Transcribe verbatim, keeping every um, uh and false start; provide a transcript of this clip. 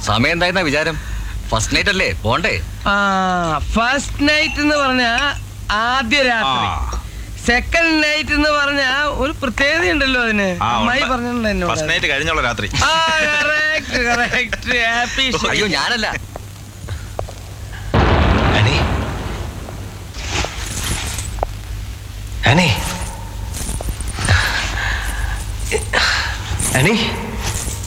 സമയം എന്തായിരുന്ന വിചാരം? First night അല്ലേ, പോണ്ടേ? ആ ഫസ്റ്റ് നൈറ്റ് എന്ന് പറഞ്ഞ ആദ്യ രാത്രി, സെക്കൻഡ് നൈറ്റ് എന്ന് പറഞ്ഞ ഒരു പ്രത്യേകത ഉണ്ടല്ലോ അതിന്. അമ്മായി പറഞ്ഞിട്ടുണ്ട് ഫസ്റ്റ് നൈറ്റ് കഴിഞ്ഞുള്ള രാത്രി. അയ്യോ ഞാനല്ല. അനി അനി അനി